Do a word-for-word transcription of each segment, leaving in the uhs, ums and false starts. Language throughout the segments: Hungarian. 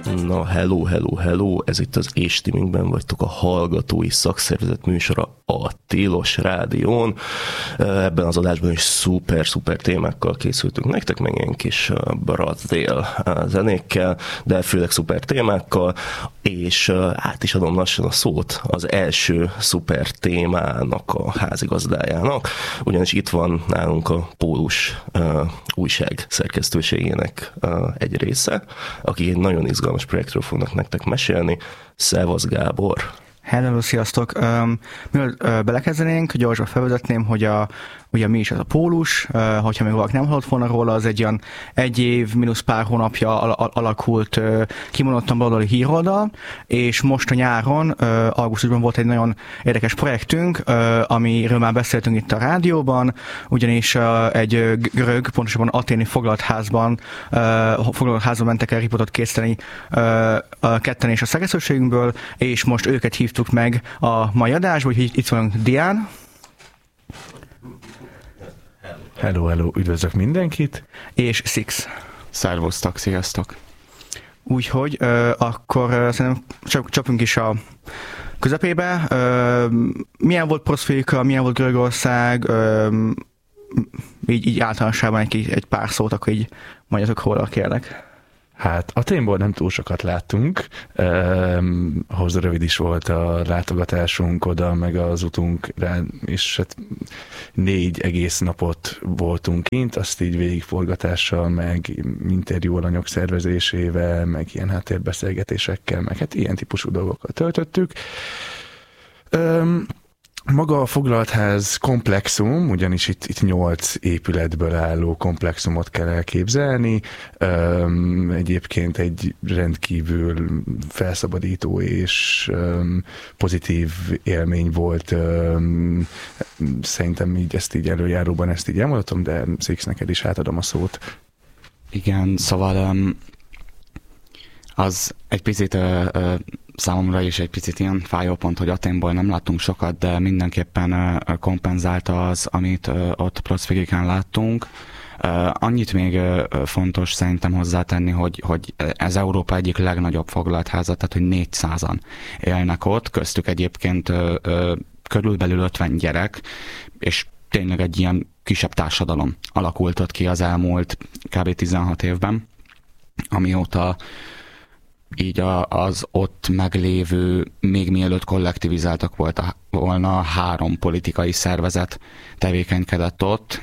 Na, hello, hello, hello, ez itt az E-Streamingben vagytok, a hallgatói szakszervezet műsora a Tilos Rádión. Ebben az adásban is szuper-szuper témákkal készültünk nektek, meg ilyen kis brazil zenékkel, de főleg szuper témákkal, és át is adom lassan a szót az első szuper témának a házigazdájának, ugyanis itt van nálunk a Pólus újság szerkesztőségének egy része, aki egy nagyon izgalmas projektről fognak nektek mesélni. Szevasz, Gábor! Hello, sziasztok! Um, mielőtt uh, belekezdenénk, gyorsan felvezetném, hogy a, ugye mi is ez a Pólus, uh, hogyha még valaki nem hallott volna róla, az egy olyan egy év, mínusz pár hónapja al- alakult uh, kimondottan baloldali híroldal, és most a nyáron, uh, augusztusban volt egy nagyon érdekes projektünk, uh, amiről már beszéltünk itt a rádióban, ugyanis uh, egy görög, pontosabban aténi foglaltházban, uh, foglaltházban mentek el riportot készíteni uh, a ketten és a szerkesztőségünkből, és most őket hívtuk meg a mai adásba, úgyhogy itt van Dián. Hello, hello, üdvözlök mindenkit. És Six. Szervusztok, sziasztok. Úgyhogy uh, akkor uh, szerintem csak csapjunk is a közepébe. Uh, milyen volt Proszféka, milyen volt Görögország, uh, így, így általánosságban egy, egy pár szót, akkor így mondjatok róla, kérlek. Hát Athénból nem túl sokat láttunk, um, ahhoz rövid is volt a látogatásunk oda, meg az utunk rá, és hát négy egész napot voltunk kint, azt így végigforgatással, meg interjú alanyok szervezésével, meg ilyen háttérbeszélgetésekkel, meg hát ilyen típusú dolgokkal töltöttük. Um, Maga a foglaltház komplexum, ugyanis itt, itt nyolc épületből álló komplexumot kell elképzelni. Um, egyébként egy rendkívül felszabadító és um, pozitív élmény volt. Um, szerintem így ezt így előjáróban ezt így elmondhatom, de Six, neked is átadom a szót. Igen, szóval um, az egy picit uh, uh, számomra is egy picit ilyen fájó pont, hogy Athénból nem láttunk sokat, de mindenképpen uh, kompenzálta az, amit uh, ott Proszfigikán láttunk. Uh, annyit még uh, fontos szerintem hozzátenni, hogy, hogy ez Európa egyik legnagyobb foglaltháza, tehát hogy négyszázan élnek ott, köztük egyébként uh, uh, körülbelül ötven gyerek, és tényleg egy ilyen kisebb társadalom alakult ott ki az elmúlt kb. tizenhat évben, amióta így az ott meglévő, még mielőtt kollektivizáltak volt a, volna, három politikai szervezet tevékenykedett ott,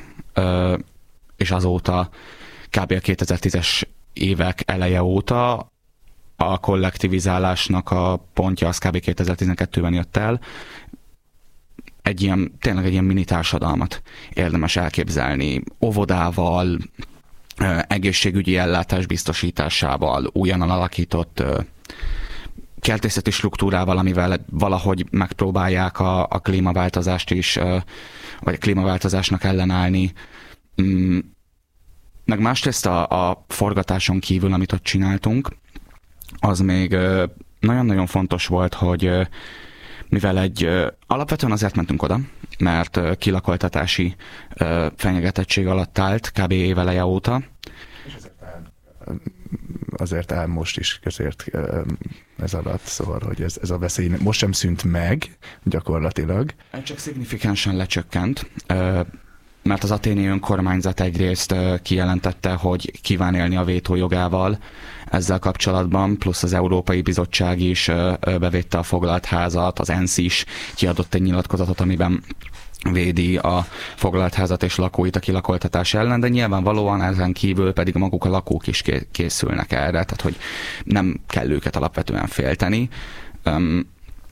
és azóta kb. A kétezer-tízes évek eleje óta a kollektivizálásnak a pontja az kb. kétezer-tizenkettőben jött el. Egy ilyen, tényleg egy ilyen mini társadalmat érdemes elképzelni, óvodával, egészségügyi ellátás biztosításával, újonnan alakított kertészeti struktúrával, amivel valahogy megpróbálják a, a klímaváltozást is, vagy a klímaváltozásnak ellenállni. Meg másrészt a, a forgatáson kívül, amit ott csináltunk, az még nagyon-nagyon fontos volt, hogy mivel egy, alapvetően azért mentünk oda, mert kilakoltatási fenyegetettség alatt állt kb. Éveleje óta. És azért áll, azért áll most is közért ez alatt, szóval, hogy ez, ez a veszély most sem szűnt meg gyakorlatilag. Csak szignifikánsan lecsökkent, mert az athéni önkormányzat egyrészt kijelentette, hogy kíván élni a vétójogával ezzel kapcsolatban, plusz az Európai Bizottság is bevédte a foglaltházat, az ENSZ is kiadott egy nyilatkozatot, amiben védi a foglaltházat és lakóit a kilakoltatás ellen, de nyilvánvalóan ezen kívül pedig maguk a lakók is készülnek erre, tehát hogy nem kell őket alapvetően félteni. Um,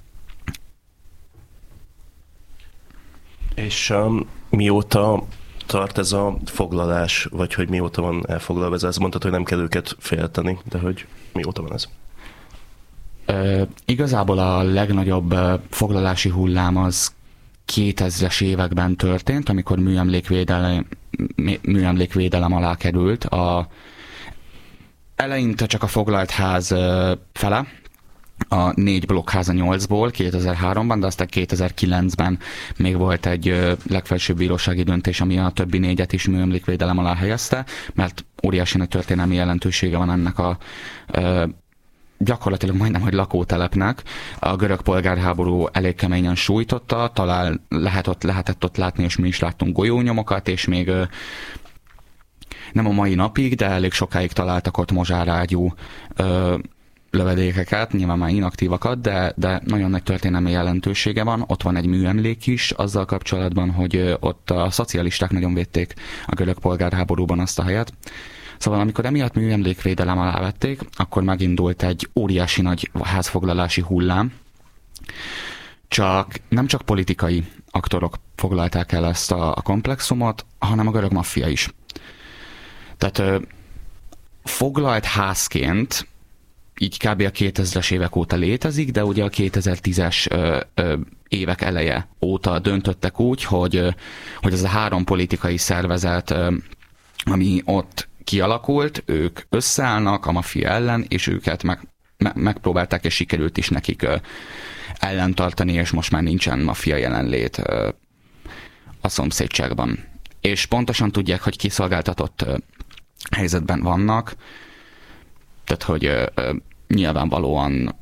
És um, mióta tart ez a foglalás, vagy hogy mióta van elfoglalva ez? Ezt mondtad, hogy nem kell őket félteni, de hogy mióta van ez? Uh, igazából a legnagyobb uh, foglalási hullám az kétezres években történt, amikor műemlékvédelem, műemlékvédelem alá került. A, eleinte csak a foglalt ház uh, fele, a négy blokkház a nyolcból kétezer-háromban, de aztán kétezer-kilencben még volt egy legfelsőbb bírósági döntés, ami a többi négyet is műemlékvédelem alá helyezte, mert óriási nagy történelmi jelentősége van ennek a gyakorlatilag majdnem, hogy lakótelepnek. A görög polgárháború elég keményen sújtotta, talán lehet ott, lehetett ott látni, és mi is láttunk golyónyomokat, és még nem a mai napig, de elég sokáig találtak ott mozsárágyú ö, lövedékeket, nyilván már inaktívakat, de, de nagyon nagy történelmi jelentősége van. Ott van egy műemlék is azzal kapcsolatban, hogy ott a szocialisták nagyon védték a görög polgárháborúban azt a helyet. Szóval amikor emiatt műemlékvédelem alá vették, akkor megindult egy óriási nagy házfoglalási hullám. Csak nem csak politikai aktorok foglalták el ezt a, a komplexumot, hanem a görög maffia is. Tehát ö, foglalt házként így kb. A kétezres évek óta létezik, de ugye a kétezer-tízes ö, ö, évek eleje óta döntöttek úgy, hogy, ö, hogy ez a három politikai szervezet, ö, ami ott kialakult, ők összeállnak a maffia ellen, és őket meg, me, megpróbálták, és sikerült is nekik ö, ellentartani, és most már nincsen maffia jelenlét ö, a szomszédságban. És pontosan tudják, hogy kiszolgáltatott ö, helyzetben vannak, tehát, hogy ö, ö, nyilvánvalóan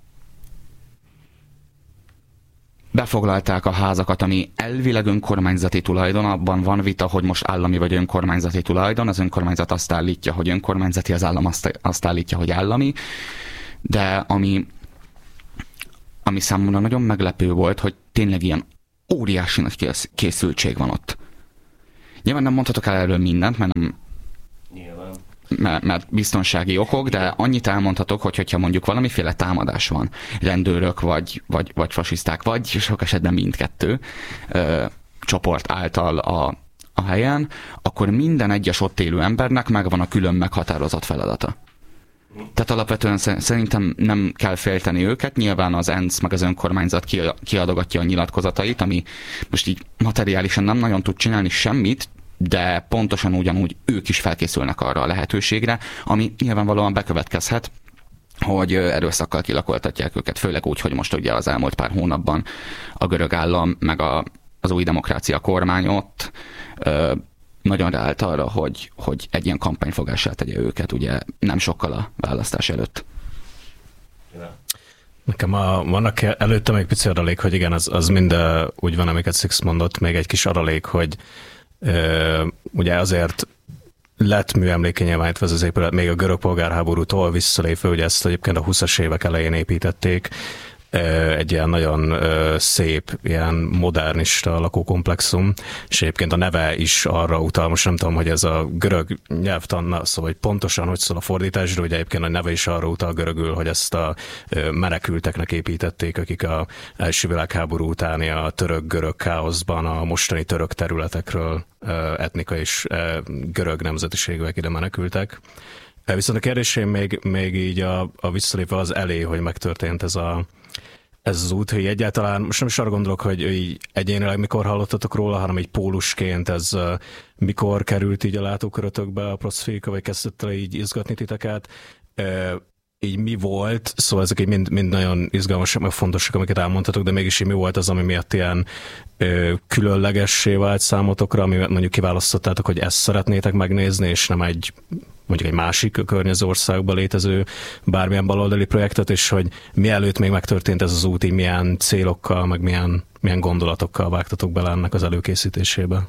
befoglalták a házakat, ami elvileg önkormányzati tulajdon, abban van vita, hogy most állami vagy önkormányzati tulajdon, az önkormányzat azt állítja, hogy önkormányzati, az állam azt, azt állítja, hogy állami, de ami, ami számomra nagyon meglepő volt, hogy tényleg ilyen óriási nagy kész, készültség van ott. Nyilván nem mondhatok el erről mindent, mert nem Nyilván. Mert, mert biztonsági okok, de annyit elmondhatok, hogy hogyha mondjuk valamiféle támadás van, rendőrök vagy, vagy, vagy fasiszták, vagy sok esetben mindkettő ö, csoport által a, a helyen, akkor minden egyes ott élő embernek megvan a külön meghatározott feladata. Tehát alapvetően szerintem nem kell félteni őket, nyilván az ENSZ meg az önkormányzat kiadogatja a nyilatkozatait, ami most így materiálisan nem nagyon tud csinálni semmit, de pontosan ugyanúgy ők is felkészülnek arra a lehetőségre, ami nyilvánvalóan bekövetkezhet, hogy erőszakkal kilakoltatják őket, főleg úgy, hogy most ugye az elmúlt pár hónapban a görög állam, meg a, az új demokrácia kormány ott ö, nagyon ráállt arra, hogy, hogy egy ilyen kampányfogással tegye őket, ugye nem sokkal a választás előtt. Nekem a, vannak előtte még pici adalék, hogy igen, az, az mind úgy van, amiket Six mondott, még egy kis adalék, hogy Ö, ugye azért lett műemlékényelványítva ez az épület még a görög polgárháborútól visszalépve, ugye ezt egyébként a huszas évek elején építették, ö, egy ilyen nagyon ö, szép, ilyen modernista lakókomplexum, és egyébként a neve is arra utal, most nem tudom, hogy ez a görög nyelvtan, szóval hogy pontosan hogy szól a fordítás, de ugye egyébként a neve is arra utal görögül, hogy ezt a ö, menekülteknek építették, akik a első világháború utáni a török-görög káoszban a mostani török területekről ö, etnika és ö, görög nemzetiségűek ide menekültek. Viszont a kérdésém még, még így a, a visszalépve az elé, hogy megtörtént ez a ez az út, hogy egyáltalán, most nem is arra gondolok, hogy így egyénileg mikor hallottatok róla, hanem így pólusként ez uh, mikor került így a látókörötökbe a Proszféka, vagy kezdett el így izgatni titeket, uh, így mi volt, szóval ezek így mind, mind nagyon izgalmasak, meg fontosak, amiket elmondhatok, de mégis így mi volt az, ami miatt ilyen uh, különlegessé vált számotokra, ami mondjuk kiválasztottátok, hogy ezt szeretnétek megnézni, és nem egy mondjuk egy másik környező országban létező bármilyen baloldali projektet, és hogy mielőtt még megtörtént ez az út, így milyen célokkal, meg milyen, milyen gondolatokkal vágtatok bele ennek az előkészítésébe?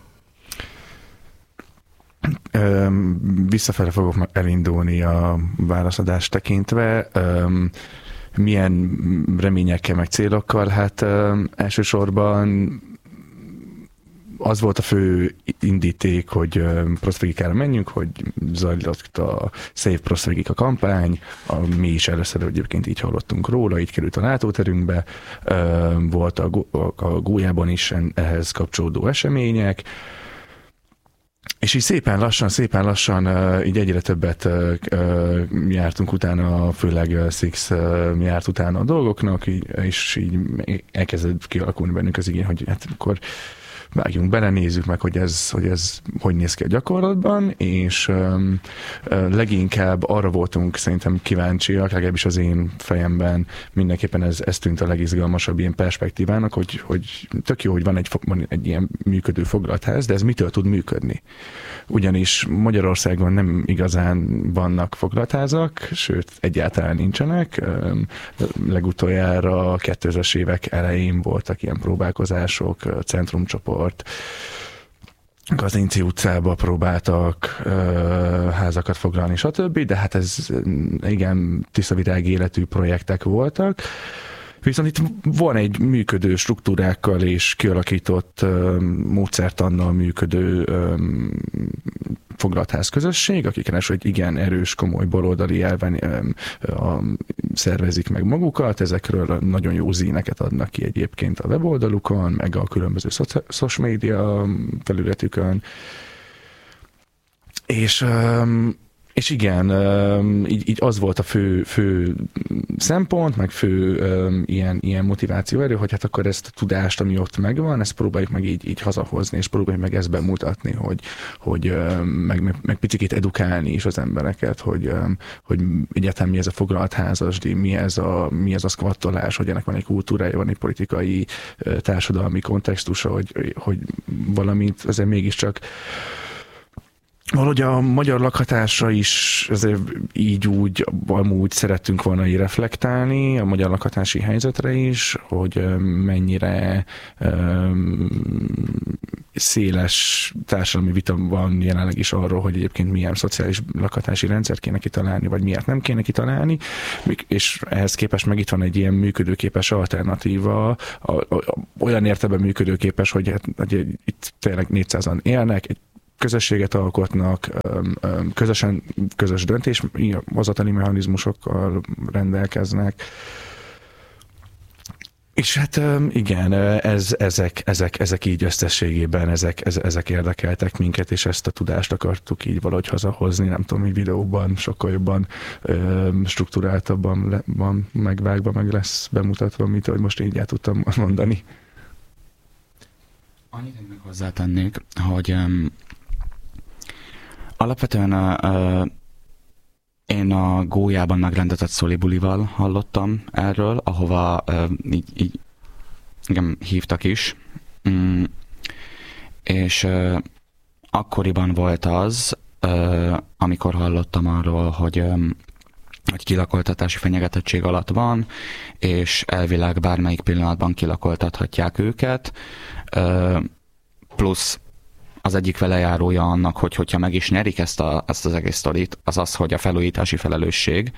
Visszafele fogok elindulni a válaszadást tekintve. Milyen reményekkel, meg célokkal? Hát elsősorban az volt a fő indíték, hogy Proszfegikára menjünk, hogy zajlott a Save Proszfegika kampány, a, mi is először egyébként így hallottunk róla, így került a látóterünkbe, volt a, a Gólyában is ehhez kapcsolódó események, és így szépen lassan, szépen lassan így egyre többet jártunk utána, főleg Six járt utána a dolgoknak, és így elkezdett kialakulni bennünk az igény, hogy hát akkor vágjunk bele, nézzük meg, hogy ez, hogy ez hogy néz ki a gyakorlatban, és um, leginkább arra voltunk szerintem kíváncsiak, legalábbis az én fejemben mindenképpen ez, ez tűnt a legizgalmasabb ilyen perspektívának, hogy, hogy tök jó, hogy van egy, van egy ilyen működő foglalatház, de ez mitől tud működni? Ugyanis Magyarországon nem igazán vannak foglaltházak, sőt, egyáltalán nincsenek. Legutoljára a kétezres évek elején voltak ilyen próbálkozások, centrumcsoport, Gazinci utcába próbáltak ö, házakat foglalni, stb., de hát ez igen tiszavirág életű projektek voltak. Viszont itt van egy működő struktúrákkal és kialakított ö, módszertannal működő ö, foglaltház közösség, akik ráadásul egy igen erős, komoly baloldali elven ö, ö, szervezik meg magukat, ezekről nagyon jó zíneket adnak ki egyébként a weboldalukon, meg a különböző social media felületükön. És ö, És igen, így, így az volt a fő, fő szempont, meg fő um, ilyen, ilyen motivációerő, hogy hát akkor ezt a tudást, ami ott megvan, ezt próbáljuk meg így, így hazahozni, és próbáljuk meg ezt bemutatni, hogy, hogy um, meg, meg, meg picit edukálni is az embereket, hogy, um, hogy egyáltalán mi ez a foglalt házasdi, mi ez a, mi ez a szkvattolás, hogy ennek van egy kultúrája, van egy politikai, társadalmi kontextusa, hogy, hogy valamit azért mégiscsak valahogy a magyar lakhatásra is ezért így úgy, amúgy szerettünk volna így reflektálni, a magyar lakhatási helyzetre is, hogy mennyire um, széles társadalmi vita van jelenleg is arról, hogy egyébként milyen szociális lakhatási rendszert kéne kitalálni, vagy miért nem kéne kitalálni, és ehhez képest meg itt van egy ilyen működőképes alternatíva, a, a, a, olyan értelemben működőképes, hogy hát, hogy itt tényleg négyszázan élnek, egy közösséget alkotnak, közösen, közös döntéshozatali mechanizmusokkal rendelkeznek. És hát igen, ez, ezek, ezek, ezek így összességében, ezek, ezek érdekeltek minket, és ezt a tudást akartuk így valahogy hazahozni, nem tudom, így videóban sokkal jobban struktúráltabban van megvágva, meg lesz bemutatva, mint ahogy most így el tudtam mondani. Annyit még hozzátennék, hogy um, alapvetően uh, én a Gólyában megrendezett Szoli bulival hallottam erről, ahova uh, így, így igen, hívtak is, mm, és uh, akkoriban volt az, uh, amikor hallottam arról, hogy, um, hogy kilakoltatási fenyegetettség alatt van, és elvileg bármelyik pillanatban kilakoltathatják őket, uh, plusz az egyik velejárója annak, hogy hogyha meg is nyerik ezt, a, ezt az egész sztorit, az az, hogy a felújítási felelősség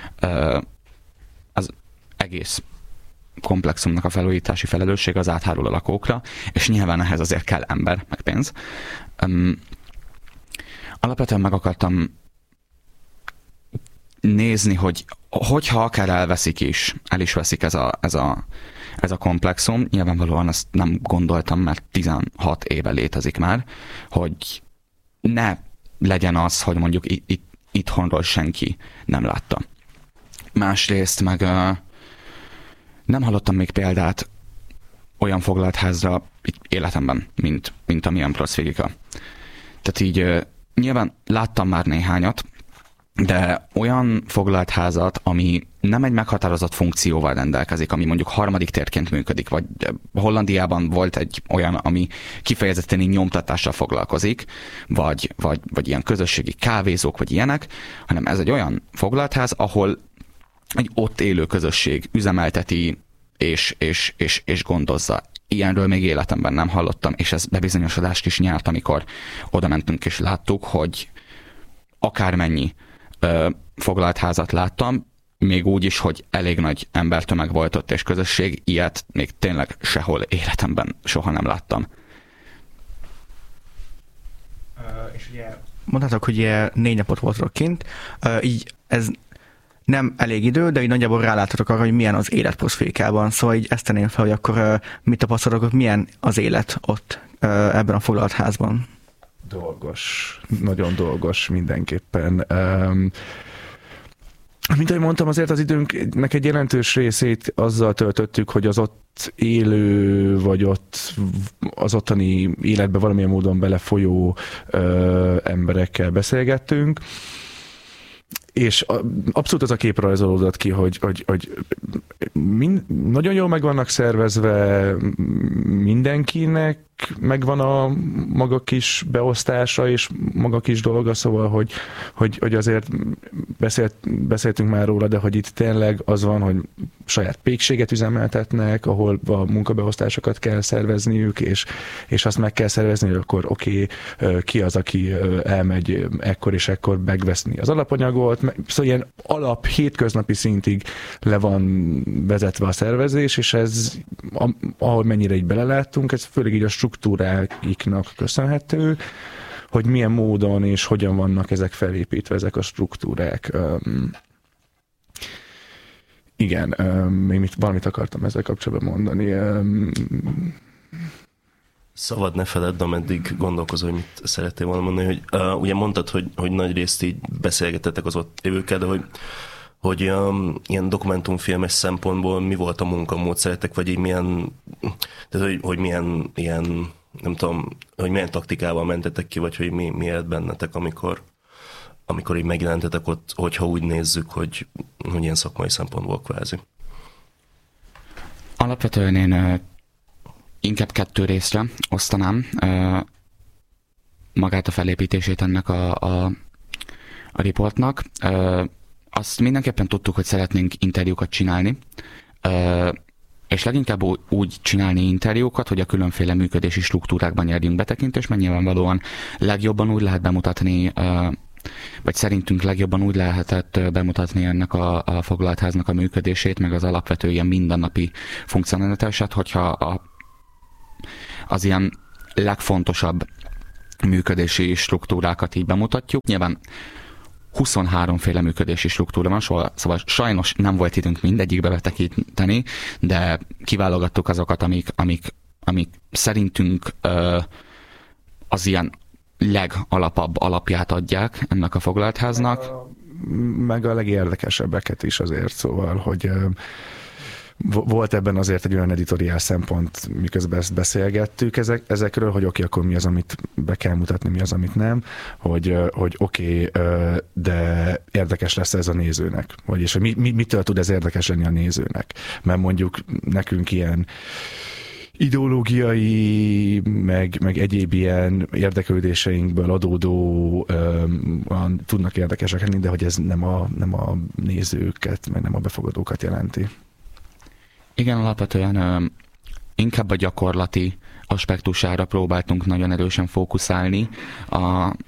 az egész komplexumnak a felújítási felelősség az áthárul a lakókra, és nyilván ehhez azért kell ember, meg pénz. Um, alapvetően meg akartam nézni, hogy hogyha akár elveszik is, el is veszik ez a, ez a Ez a komplexum, nyilvánvalóan ezt nem gondoltam, mert tizenhat éve létezik már, hogy ne legyen az, hogy mondjuk itt, itt, itthonról senki nem látta. Másrészt meg uh, nem hallottam még példát olyan foglalt házra életemben, mint, mint amilyen Proszfigika. Tehát így uh, nyilván láttam már néhányat, de olyan foglalt házat, ami nem egy meghatározott funkcióval rendelkezik, ami mondjuk harmadik térként működik, vagy Hollandiában volt egy olyan, ami kifejezetten nyomtatással foglalkozik, vagy, vagy, vagy ilyen közösségi kávézók, vagy ilyenek, hanem ez egy olyan foglaltház, ahol egy ott élő közösség üzemelteti és, és, és, és gondozza. Ilyenről még életemben nem hallottam, és ez bebizonyosodást is nyert, amikor oda mentünk és láttuk, hogy akármennyi ö, foglalt házat láttam, még úgy is, hogy elég nagy embertömeg volt ott és közösség, ilyet még tényleg sehol életemben soha nem láttam. Uh, és ugye mondhatok, hogy ugye négy napot voltatok kint, uh, így ez nem elég idő, de így nagyjából rálátatok arra, hogy milyen az élet Proszfékában. Szóval így ezt tenném fel, hogy akkor uh, mit tapasztalatok, hogy milyen az élet ott uh, ebben a foglalt házban? Dolgos, nagyon dolgos mindenképpen. Um, Mint ahogy mondtam, azért az időnknek egy jelentős részét azzal töltöttük, hogy az ott élő, vagy ott az ottani életbe valamilyen módon belefolyó ö, emberekkel beszélgettünk. És abszolút az a kép rajzolódott ki, hogy, hogy, hogy mind, nagyon jól meg vannak szervezve, mindenkinek megvan a maga kis beosztása és maga kis dolga, szóval, hogy, hogy, hogy azért beszélt, beszéltünk már róla, de hogy itt tényleg az van, hogy saját pékséget üzemeltetnek, ahol a munkabeosztásokat kell szervezniük, és, és azt meg kell szervezni, hogy akkor oké, okay, ki az, aki elmegy ekkor és ekkor megveszni az alapanyagot, szóval ilyen alap, hétköznapi szintig le van vezetve a szervezés, és ez, ahol mennyire így beleláttunk, ez főleg így a struktúráiknak köszönhető, hogy milyen módon és hogyan vannak ezek felépítve, ezek a struktúrák. Um, igen, um, még mit, valamit akartam ezzel kapcsolatban mondani. Um, Szabad ne feledd, ameddig gondolkozol, hogy mit szerettél volna mondani, hogy uh, ugye mondtad, hogy, hogy nagy részt így beszélgetettek az ott évőkkel, de hogy, hogy um, ilyen dokumentumfilmes szempontból mi volt a munkamódszeretek, vagy így milyen, tehát hogy, hogy milyen ilyen, nem tudom, hogy milyen taktikával mentetek ki, vagy hogy mi, mi élt bennetek, amikor, amikor így megjelentetek ott, hogyha úgy nézzük, hogy, hogy ilyen szakmai szempontból kvázi. Alapvetően én inkább kettő részre osztanám magát a felépítését ennek a, a, a riportnak. Azt mindenképpen tudtuk, hogy szeretnénk interjúkat csinálni, és leginkább úgy csinálni interjúkat, hogy a különféle működési struktúrákban nyerjünk betekintést, mert nyilvánvalóan legjobban úgy lehet bemutatni, vagy szerintünk legjobban úgy lehetett bemutatni ennek a, a foglaltháznak a működését, meg az alapvető ilyen mindennapi funkcionalitását, hogyha a, az ilyen legfontosabb működési struktúrákat így bemutatjuk. Nyilván huszonhárom féle működési struktúra van, szóval sajnos nem volt időnk mindegyikbe betekinteni, de kiválogattuk azokat, amik, amik, amik szerintünk ö, az ilyen legalapabb alapját adják ennek a foglaltháznak. Meg a legérdekesebbeket is azért, szóval, hogy ö, volt ebben azért egy olyan editoriál szempont, miközben ezt beszélgettük ezek, ezekről, hogy oké, okay, akkor mi az, amit be kell mutatni, mi az, amit nem, hogy, hogy oké, okay, de érdekes lesz ez a nézőnek. Vagyis, hogy mi, mi, mitől tud ez érdekes lenni a nézőnek. Mert mondjuk nekünk ilyen ideológiai, meg, meg egyéb ilyen érdeklődéseinkből adódó um, tudnak érdekesek lenni, de hogy ez nem a, nem a nézőket, meg nem a befogadókat jelenti. Igen, alapvetően ö, inkább a gyakorlati aspektusára próbáltunk nagyon erősen fókuszálni a,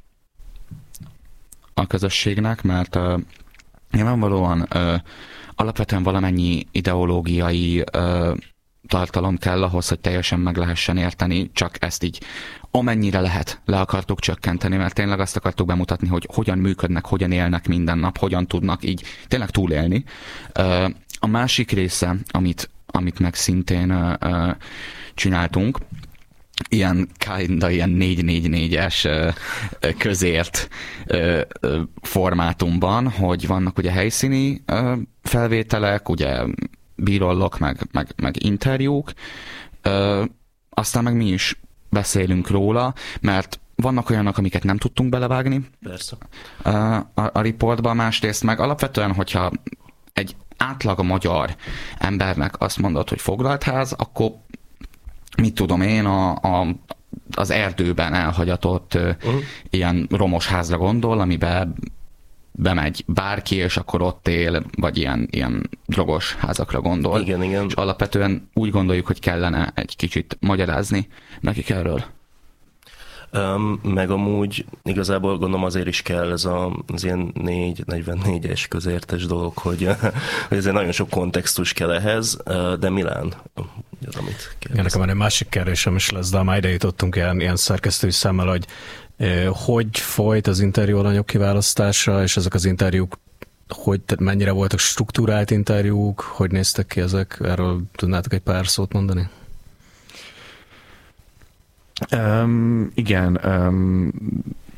a közösségnek, mert ö, nyilvánvalóan ö, alapvetően valamennyi ideológiai ö, tartalom kell ahhoz, hogy teljesen meg lehessen érteni, csak ezt így amennyire lehet le akartuk csökkenteni, mert tényleg azt akartuk bemutatni, hogy hogyan működnek, hogyan élnek minden nap, hogyan tudnak így tényleg túlélni. Ö, a másik része, amit amit meg szintén uh, uh, csináltunk, ilyen kinda, ilyen négy négy négyes uh, közért uh, uh, formátumban, hogy vannak ugye helyszíni uh, felvételek, ugye bírollok, meg, meg, meg interjúk, uh, aztán meg mi is beszélünk róla, mert vannak olyanok, amiket nem tudtunk belevágni Persze. Uh, a, a riportba, másrészt meg alapvetően, hogyha egy átlag a magyar embernek azt mondod, hogy foglaltház, akkor mit tudom én, a, a, az erdőben elhagyatott uh-huh. ilyen romos házra gondol, amiben bemegy bárki, és akkor ott él, vagy ilyen, ilyen drogos házakra gondol. Igen, igen. És alapvetően úgy gondoljuk, hogy kellene egy kicsit magyarázni nekik erről. Um, meg amúgy igazából gondolom azért is kell ez a, az ilyen négy negyvennégyes közértes dolog, hogy, hogy ezért nagyon sok kontextus kell ehhez, de Milán, az, amit kérdez. Nekem egy másik kérdésem is lesz, de már ide jutottunk ilyen, ilyen szerkesztői szemmel, hogy eh, hogy folyt az interjú alanyok kiválasztása, és ezek az interjúk, hogy mennyire voltak struktúrált interjúk, hogy néztek ki ezek? Erről tudnátok egy pár szót mondani? Um, igen, um,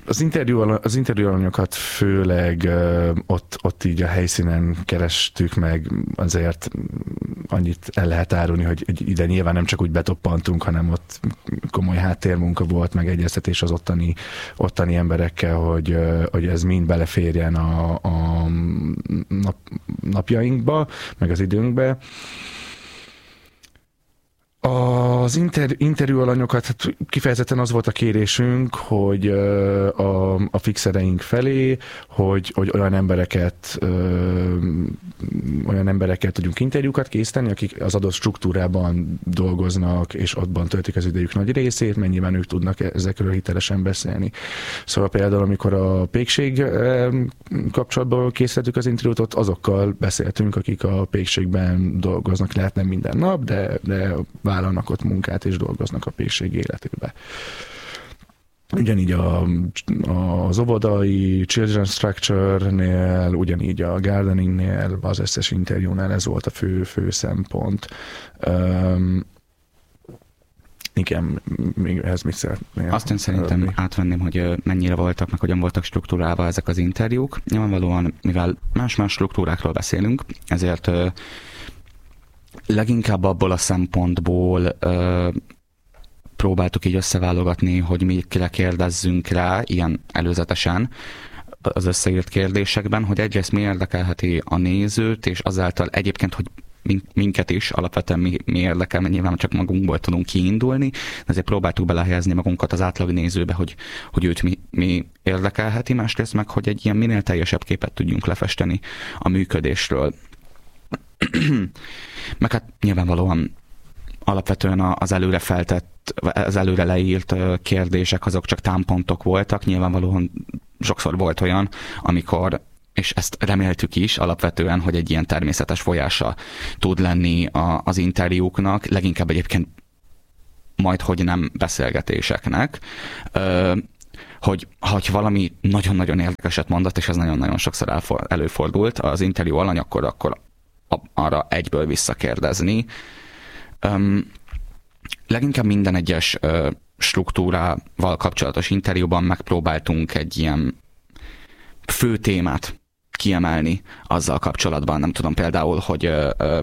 Az interjú, az interjú alanyokat főleg uh, ott, ott így a helyszínen kerestük meg, azért annyit el lehet árulni, hogy, hogy ide nyilván nem csak úgy betoppantunk, hanem ott komoly háttérmunka volt, meg egyeztetés az ottani, ottani emberekkel, hogy, uh, hogy ez mind beleférjen a, a nap, napjainkba, meg az időnkbe. Az inter, interjú alanyokat, hát kifejezetten az volt a kérésünk, hogy a, a fixereink felé, hogy, hogy olyan embereket ö, olyan embereket tudjunk interjúkat készíteni, akik az adott struktúrában dolgoznak, és abban töltik az idejük nagy részét, mennyiben ők tudnak ezekről hitelesen beszélni. Szóval például, amikor a pékség kapcsolatban készítettük az interjút, ott azokkal beszéltünk, akik a pékségben dolgoznak, lehet nem minden nap, de, de vállalnak ott munkát és dolgoznak a pékség életébe. Ugyanígy a, az óvodai Children's Structure-nél, ugyanígy a Gardeningnél, az összes interjúnál ez volt a fő, fő szempont. Um, igen, még ehhez mit szeretnél? Azt én szerintem adni? Átvenném, hogy mennyire voltak, meg hogyan voltak struktúrálva ezek az interjúk. Nyilvánvalóan, mivel más-más struktúrákról beszélünk, ezért leginkább abból a szempontból ö, próbáltuk így összeválogatni, hogy mi kire kérdezzünk rá, ilyen előzetesen az összeírt kérdésekben, hogy egyrészt mi érdekelheti a nézőt, és azáltal egyébként, hogy minket is alapvetően mi, mi érdekel, mert nyilván csak magunkból tudunk kiindulni, de azért próbáltuk belehelyezni magunkat az átlag nézőbe, hogy, hogy őt mi, mi érdekelheti, másrészt meg, hogy egy ilyen minél teljesebb képet tudjunk lefesteni a működésről. Meg hát nyilvánvalóan alapvetően az előre feltett, az előre leírt kérdések azok csak támpontok voltak, nyilvánvalóan sokszor volt olyan, amikor, és ezt reméltük is alapvetően, hogy egy ilyen természetes folyása tud lenni a, az interjúknak, leginkább egyébként majd, hogy nem beszélgetéseknek, hogy ha valami nagyon-nagyon érdekeset mondott, és ez nagyon-nagyon sokszor előfordult az interjú alany, akkor, akkor arra egyből visszakérdezni. Um, leginkább minden egyes uh, struktúrával kapcsolatos interjúban megpróbáltunk egy ilyen fő témát kiemelni azzal kapcsolatban. Nem tudom, például, hogy uh, uh,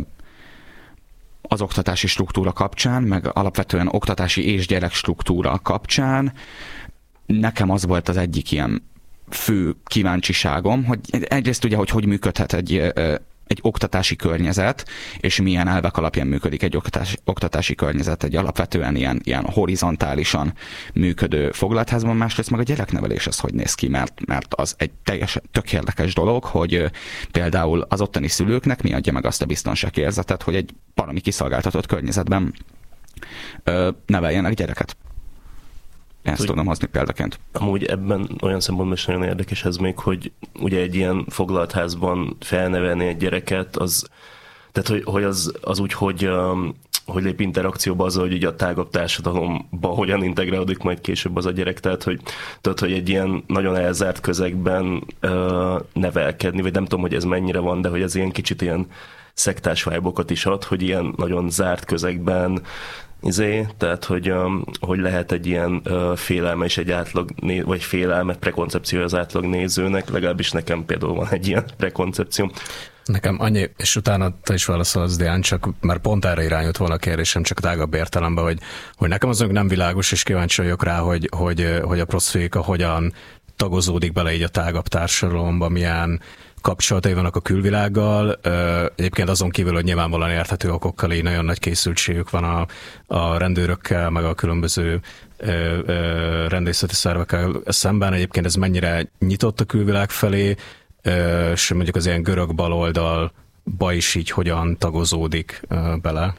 az oktatási struktúra kapcsán, meg alapvetően oktatási és gyerek struktúra kapcsán nekem az volt az egyik ilyen fő kíváncsiságom, hogy egyrészt ugye, hogy hogy működhet egy uh, egy oktatási környezet, és milyen elvek alapján működik egy oktatási, oktatási környezet, egy alapvetően ilyen, ilyen horizontálisan működő foglaltházban, másrészt meg a gyereknevelés az hogy néz ki, mert, mert az egy teljesen tök érdekes dolog, hogy például az ottani szülőknek mi adja meg azt a biztonságérzetet, hogy egy valami kiszolgáltatott környezetben ö, neveljenek gyereket. Ezt úgy, tudom hozni példaként. Amúgy ebben olyan szempontból is nagyon érdekes ez még, hogy ugye egy ilyen foglaltházban felnevelni egy gyereket, az, tehát hogy, hogy az, az úgy, hogy, hogy lép interakcióba azzal, hogy ugye a tágabb társadalomba hogyan integrálódik majd később az a gyerek, tehát hogy, tehát, hogy egy ilyen nagyon elzárt közegben uh, nevelkedni, vagy nem tudom, hogy ez mennyire van, de hogy ez ilyen kicsit ilyen szektás vibe-okat is ad, hogy ilyen nagyon zárt közegben izé, tehát hogy, um, hogy lehet egy ilyen uh, félelme és egy átlag, né- vagy félelme, prekoncepció az átlag nézőnek, legalábbis nekem például van egy ilyen prekoncepció. Nekem annyi, és utána te is válaszolsz, Dián, csak már pont erre irányult volna a kérdésem, csak tágabb értelemben, hogy, hogy nekem azok nem világos, és kíváncsi vagyok rá, hogy, hogy, hogy a proszféka hogyan tagozódik bele így a tágabb társadalomba, milyen kapcsolatai vannak a külvilággal. Egyébként azon kívül, hogy nyilvánvalóan érthető okokkal így nagyon nagy készültségük van a, a rendőrökkel, meg a különböző ö, ö, rendészeti szervekkel szemben. Egyébként ez mennyire nyitott a külvilág felé, ö, és mondjuk az ilyen görög baloldalba is így hogyan tagozódik ö, bele?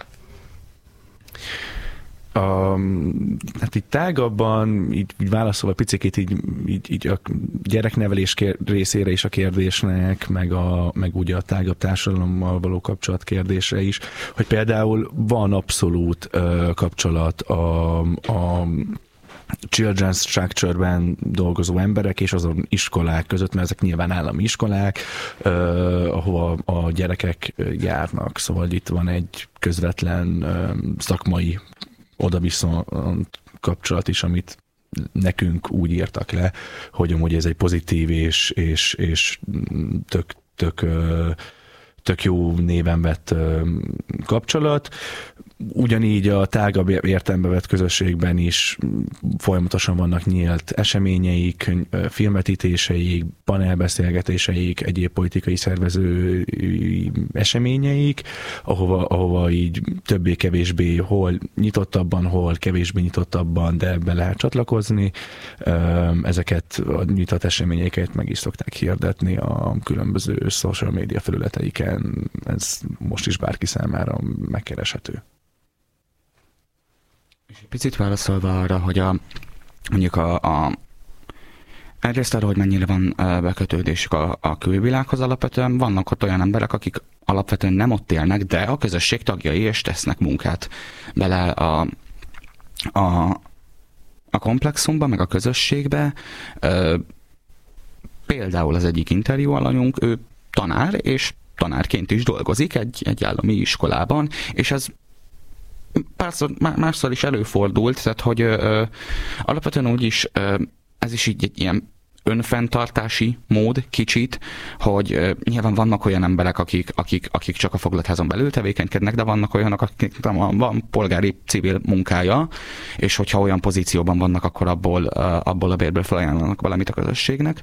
A, hát így tágabban, így, így válaszolva picikét így, így, így a gyereknevelés kér, részére is a kérdésnek, meg, a, meg ugye a tágabb társadalommal való kapcsolat kérdése is, hogy például van abszolút uh, kapcsolat a, a Children's Structure-ben dolgozó emberek és azon iskolák között, mert ezek nyilván állami iskolák, uh, ahova a gyerekek járnak, szóval itt van egy közvetlen uh, szakmai oda-vissza kapcsolat is, amit nekünk úgy írtak le, hogy amúgy ez egy pozitív és, és, és tök, tök, tök jó néven vett kapcsolat. Ugyanígy a tágabb értelembe vett közösségben is folyamatosan vannak nyílt eseményeik, filmvetítéseik, panelbeszélgetéseik, egyéb politikai szervező eseményeik, ahova, ahova így többé-kevésbé hol nyitottabban, hol kevésbé nyitottabban, de be lehet csatlakozni. Ezeket a nyitott eseményeket meg is szokták hirdetni a különböző social media felületeiken. Ez most is bárki számára megkereshető. És egy picit válaszolva arra, hogy a, mondjuk a, a egyrészt arra, hogy mennyire van bekötődésük a, a külvilághoz, alapvetően vannak ott olyan emberek, akik alapvetően nem ott élnek, de a közösség tagjai és tesznek munkát bele a, a, a komplexumba, meg a közösségbe. Például az egyik interjú alanyunk, ő tanár, és tanárként is dolgozik egy, egy állami iskolában, és ez párszor, másszor is előfordult, tehát hogy ö, alapvetően úgyis ö, ez is így egy ilyen önfenntartási mód kicsit, hogy ö, nyilván vannak olyan emberek, akik, akik, akik csak a foglatházon belül tevékenykednek, de vannak olyanok, akik van, van polgári civil munkája, és hogyha olyan pozícióban vannak, akkor abból, ö, abból a bérből felajánlanak valamit a közösségnek.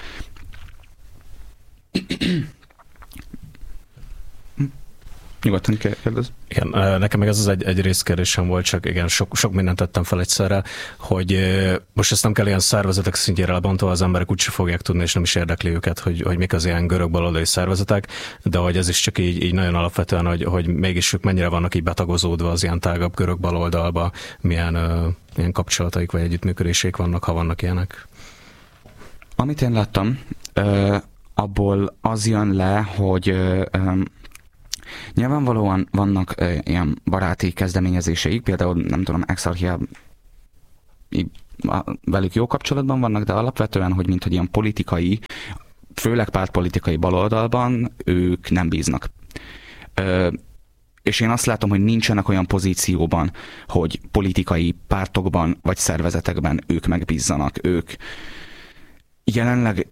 Nyugodtan kérdez. Igen, nekem meg ez az egy, egy részkérdésem volt, csak igen, sok, sok mindent tettem fel egyszerre, hogy most ezt nem kell ilyen szervezetek szintjére lebontva, az emberek úgyse fogják tudni, és nem is érdekli őket, hogy, hogy mik az ilyen görög baloldali szervezetek, de hogy ez is csak így, így nagyon alapvetően, hogy, hogy mégis ők mennyire vannak így betagozódva az ilyen tágabb görög baloldalba, milyen uh, ilyen kapcsolataik vagy együttműködésék vannak, ha vannak ilyenek. Amit én láttam, uh, abból az jön le, hogy uh, um, nyilvánvalóan vannak uh, ilyen baráti kezdeményezéseik, például nem tudom, Exarchia velük jó kapcsolatban vannak, de alapvetően, hogy mint hogy ilyen politikai, főleg pártpolitikai baloldalban ők nem bíznak. Uh, és én azt látom, hogy nincsenek olyan pozícióban, hogy politikai pártokban vagy szervezetekben ők megbízzanak. Ők jelenleg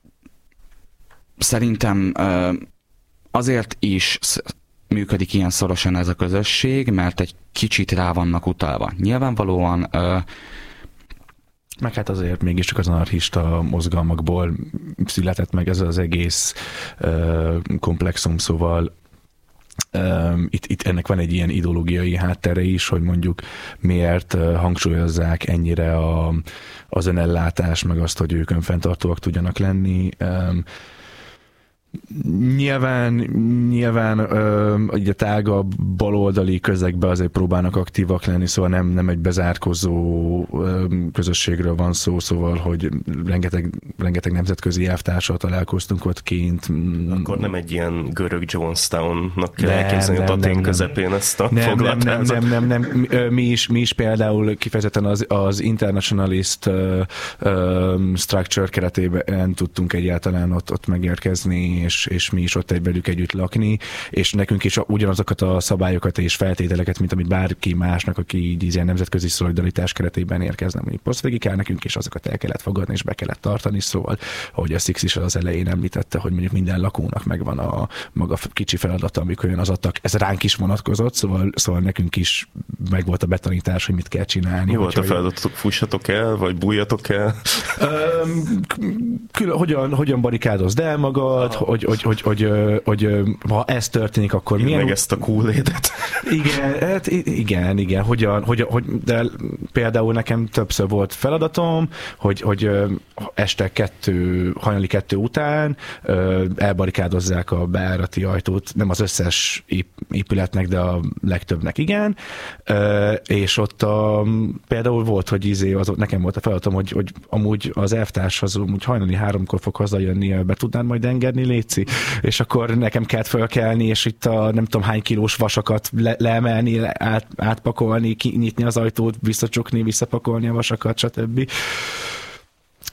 szerintem uh, azért is működik ilyen szorosan ez a közösség, mert egy kicsit rá vannak utalva. Nyilvánvalóan uh, meg hát azért mégiscsak az anarchista mozgalmakból született meg ez az egész uh, komplexum, szóval um, itt, itt ennek van egy ilyen ideológiai háttere is, hogy mondjuk miért uh, hangsúlyozzák ennyire a, az önellátás, meg azt, hogy ők önfenntartóak tudjanak lenni. Um, Nyilván, nyilván ö, ugye tágabb baloldali közegben azért próbálnak aktívak lenni, szóval nem, nem egy bezárkozó ö, közösségről van szó, szóval, hogy rengeteg, rengeteg nemzetközi elvtársal találkoztunk ott kint. Akkor nem egy ilyen görög Jonestown-nak kell elképzelni a Atén közepén ezt a nem, foglatházat. Nem, nem, nem, nem, nem. Mi, is, mi is például kifejezetten az, az internationalist uh, uh, structure keretében tudtunk egyáltalán ott, ott megérkezni, És, és mi is ott egy velük együtt lakni, és nekünk is ugyanazokat a szabályokat és feltételeket, mint amit bárki másnak, aki így ilyen nemzetközi szolidaritás keretében érkezne, mondjuk posztvégig, nekünk is azokat el kellett fogadni, és be kellett tartani, szóval, ahogy a Six is az elején említette, hogy mondjuk minden lakónak megvan a maga kicsi feladata, amikor jön az atak, ez ránk is vonatkozott, szóval, szóval nekünk is meg volt a betanítás, hogy mit kell csinálni. Mi volt a feladatok? Fussatok el, vagy bújjatok el? Külön, hogyan, hogyan barikádozd el magad, hogy, hogy, hogy, hogy, hogy, hogy ha ez történik, akkor Én milyen... meg ezt a kúlédet. Igen, hát igen, igen, hogyan, hogyan, hogy, de például nekem többször volt feladatom, hogy, hogy este kettő, hajnali kettő után elbarikádozzák a bejárati ajtót, nem az összes épületnek, de a legtöbbnek igen, és ott a, például volt, hogy izé, az, nekem volt a feladatom, hogy, hogy amúgy az elvtárs az úgy hajnali háromkor fog hazajönni, be tudnád majd engedni, léci? És akkor nekem kellett fölkelni, és itt a nem tudom hány kilós vasakat le- leemelni, át, átpakolni, kinyitni az ajtót, visszacsukni, visszapakolni a vasakat, stb.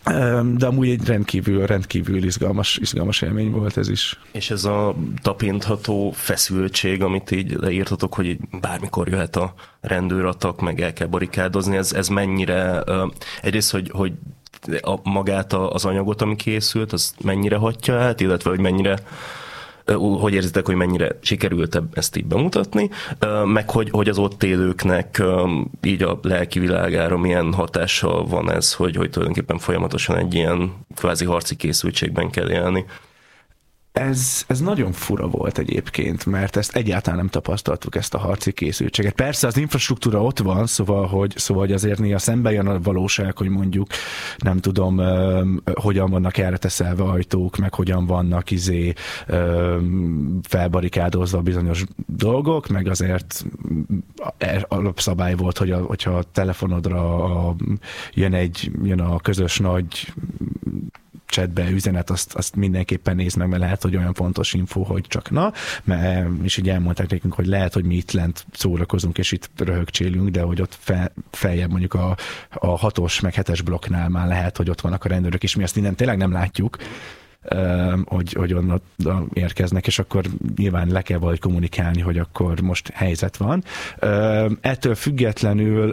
De amúgy egy rendkívül, rendkívül izgalmas, izgalmas élmény volt ez is. És ez a tapintható feszültség, amit így leírtatok, hogy így bármikor jöhet a rendőratak, meg el kell barikádozni, ez, ez mennyire, egyrészt, hogy, hogy a, magát az anyagot, ami készült, az mennyire hatja át, illetve hogy mennyire, hogy érzitek, hogy mennyire sikerült ezt így bemutatni, meg hogy, hogy az ott élőknek így a lelki világára milyen hatással van ez, hogy, hogy tulajdonképpen folyamatosan egy ilyen kvázi harci készültségben kell élni. Ez, ez nagyon fura volt egyébként, mert ezt egyáltalán nem tapasztaltuk, ezt a harci készültséget. Persze az infrastruktúra ott van, szóval, hogy, szóval, hogy azért néha szembe jön a valóság, hogy mondjuk nem tudom, um, hogyan vannak erre teszelve ajtók, meg hogyan vannak izé um, felbarikádozva bizonyos dolgok, meg azért alapszabály volt, hogy a, hogyha a telefonodra a, jön, egy, jön a közös nagy chatbe üzenet, azt, azt mindenképpen nézd meg, mert lehet, hogy olyan fontos info, hogy csak na, mert, és így elmondták nekünk, hogy lehet, hogy mi itt lent szórakozunk, és itt röhögcsélünk, de hogy ott fel, feljebb mondjuk a, a hatos meg hetes blokknál már lehet, hogy ott vannak a rendőrök, és mi azt innen tényleg nem látjuk, hogy, hogy onnan érkeznek, és akkor nyilván le kell valahogy kommunikálni, hogy akkor most helyzet van. Ettől függetlenül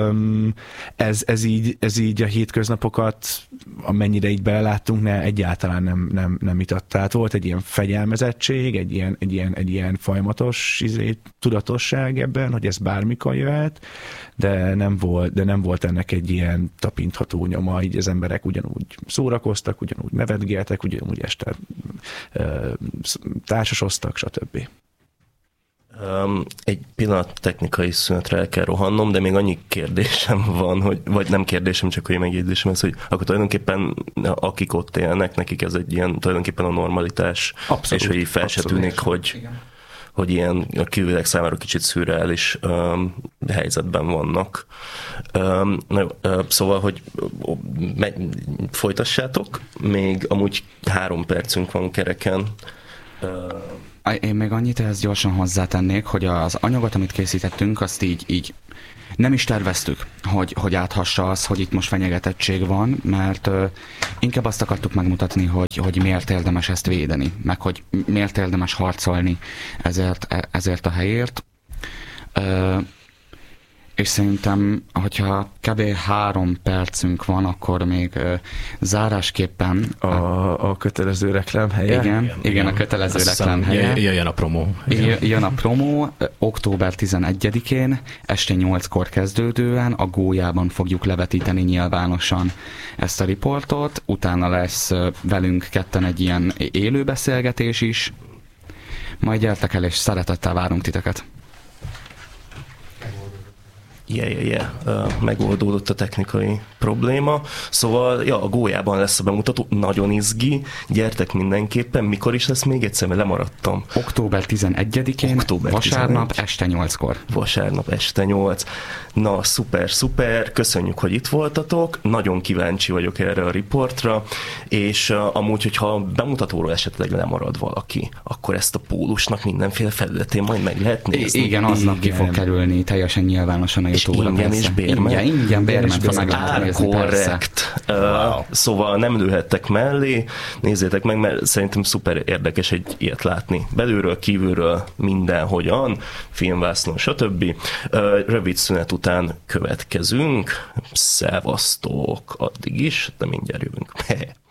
ez, ez, így, ez így a hétköznapokat, amennyire így beleláttunk, ne, egyáltalán nem, nem, nem itatt. Tehát volt egy ilyen fegyelmezettség, egy ilyen, egy ilyen, egy ilyen folyamatos izé, tudatosság ebben, hogy ez bármikor jöhet, de nem volt, de nem volt ennek egy ilyen tapintható nyoma, így az emberek ugyanúgy szórakoztak, ugyanúgy nevetgéltek, ugyanúgy este társasoztak, stb. Um, egy pillanat technikai szünetre el kell rohannom, de még annyi kérdésem van, hogy, vagy nem kérdésem, csak hogy megjegyzésem ez, hogy akkor tulajdonképpen akik ott élnek, nekik ez egy ilyen tulajdonképpen a normalitás, abszolút, és hogy így fel se tűnik, hogy, hogy ilyen a külvilág számára kicsit szürreális um, helyzetben vannak. Um, na jó, uh, szóval, hogy uh, me- folytassátok, még amúgy három percünk van kereken. Uh, Én még annyit ehhez gyorsan hozzátennék, hogy az anyagot, amit készítettünk, azt így, így nem is terveztük, hogy, hogy áthassa az, hogy itt most fenyegetettség van, mert uh, inkább azt akartuk megmutatni, hogy, hogy miért érdemes ezt védeni, meg hogy miért érdemes harcolni ezért, ezért a helyért. Uh, és szerintem, hogyha kb. három percünk van, akkor még uh, zárásképpen... A, a kötelező reklám helye? Igen, igen, igen, a kötelező reklám helye. Jöjjön a promó. Jön a promó, október tizenegyedikén, este nyolckor kezdődően a Gólyában fogjuk levetíteni nyilvánosan ezt a riportot, utána lesz velünk ketten egy ilyen élő beszélgetés is, majd gyertek el, és szeretettel várunk titeket. Yeah, yeah, yeah. Uh, megoldódott a technikai probléma. Szóval, ja, a Gólyában lesz a bemutató, nagyon izgi, gyertek mindenképpen. Mikor is lesz még egyszer, mert lemaradtam. október tizenegyedikén, Október vasárnap tizenegy. Este nyolckor. Vasárnap este nyolc. Na, szuper, szuper, köszönjük, hogy itt voltatok. Nagyon kíváncsi vagyok erre a riportra, és uh, amúgy, hogyha a bemutatóról esetleg lemarad valaki, akkor ezt a pólusnak mindenféle felületén majd meg lehet nézni. I- igen, aznap ki fog kerülni teljesen nyilvánosan a YouTube-ra. Ingyen és bérment? Ingyen, ingyen bérment, meg lehet nézni, korrekt. Uh, wow. Szóval nem lőhettek mellé, nézzétek meg, mert szerintem szuper érdekes egy ilyet látni. Belülről, kívülről, mindenhogyan, filmvásznon, stb. Uh, rövid szünet után következünk. Szevasztok, addig is, de mindjárt jövünk.